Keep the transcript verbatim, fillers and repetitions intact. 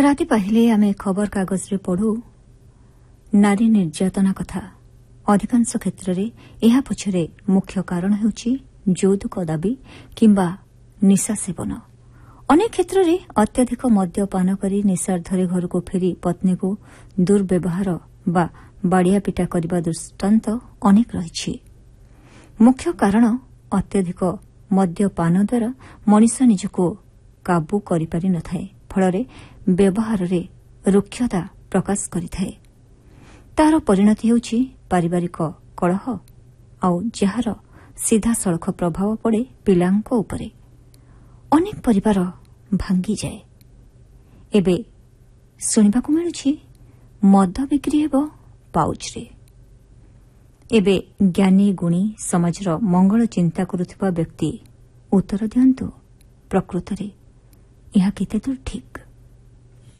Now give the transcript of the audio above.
ରାତି ପାହିଲେ ଆମେ ଖବରକାଗଜରେ ପଢ଼ୁ ନାରୀ ନିର୍ଯାତନା କଥା। ଅଧିକାଂଶ କ୍ଷେତ୍ରରେ ଏହା ପଛରେ ମୁଖ୍ୟ କାରଣ ହେଉଛି ଯୌତୁକ ଦାବି କିମ୍ବା ନିଶା ସେବନ। ଅନେକ କ୍ଷେତ୍ରରେ ଅତ୍ୟଧିକ ମଦ୍ୟପାନ କରି ନିଶାର୍ଦ୍ଧରେ ଘରକୁ ଫେରି ପତ୍ନୀକୁ ଦୁର୍ବ୍ୟବହାର ବା ବାଡ଼ିଆପିଟା କରିବା ଦୃଷ୍ଟାନ୍ତ ଅନେକ ରହିଛି। ମୁଖ୍ୟ କାରଣ ଅତ୍ୟଧିକ ମଦ୍ୟପାନ ଦ୍ୱାରା ମଣିଷ ନିଜକୁ କାବୁ କରିପାରି ନ ଥାଏ, ଫଳରେ ବ୍ୟବହାରରେ ରୁକ୍ଷତା ପ୍ରକାଶ କରିଥାଏ। ତାହାର ପରିଣତି ହେଉଛି ପାରିବାରିକ କଳହ, ଆଉ ଯାହାର ସିଧାସଳଖ ପ୍ରଭାବ ପଡ଼େ ପିଲାଙ୍କ ଉପରେ। ଅନେକ ପରିବାର ଭାଙ୍ଗିଯାଏ। ଏବେ ଶୁଣିବାକୁ ମିଳୁଛି ମଦ ବିକ୍ରି ହେବ ପାଉଚରେ। ଏବେ ଜ୍ଞାନୀ ଗୁଣୀ ସମାଜର ମଙ୍ଗଳ ଚିନ୍ତା କରୁଥିବା ବ୍ୟକ୍ତି ଉତ୍ତର ଦିଅନ୍ତୁ, ପ୍ରକୃତରେ ଏହା କେତେ ଦୂର ଠିକ୍?